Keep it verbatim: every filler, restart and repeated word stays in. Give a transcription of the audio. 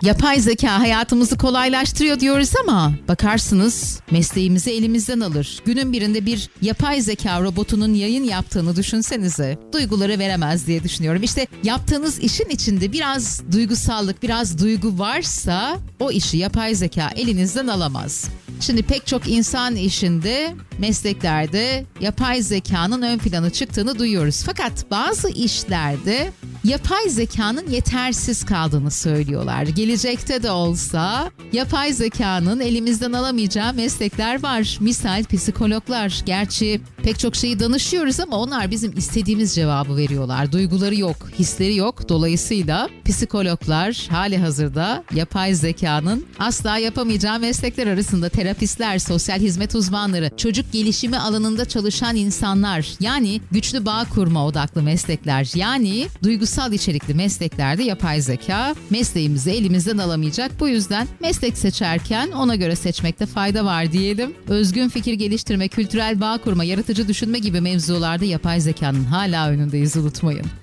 Yapay zeka hayatımızı kolaylaştırıyor diyoruz ama bakarsınız mesleğimizi elimizden alır. Günün birinde bir yapay zeka robotunun yayın yaptığını düşünsenize. Duyguları veremez diye düşünüyorum. İşte yaptığınız işin içinde biraz duygusallık, biraz duygu varsa o işi yapay zeka elinizden alamaz. Şimdi pek çok insan işinde, mesleklerde yapay zekanın ön plana çıktığını duyuyoruz. Fakat bazı işlerde yapay zekanın yetersiz kaldığını söylüyorlar. Gelecekte de olsa yapay zekanın elimizden alamayacağı meslekler var. Misal psikologlar. Gerçi pek çok şeyi danışıyoruz ama onlar bizim istediğimiz cevabı veriyorlar. Duyguları yok, hisleri yok. Dolayısıyla psikologlar hali hazırda yapay zekanın asla yapamayacağı meslekler arasında. Terapistler, sosyal hizmet uzmanları, çocuk gelişimi alanında çalışan insanlar, yani güçlü bağ kurma odaklı meslekler, yani duygusal içerikli mesleklerde yapay zeka mesleğimizi elimizden alamayacak. Bu yüzden meslek seçerken ona göre seçmekte fayda var diyelim. Özgün fikir geliştirme, kültürel bağ kurma, yaratıcı düşünme gibi mevzularda yapay zekanın hala önündeyiz, unutmayın.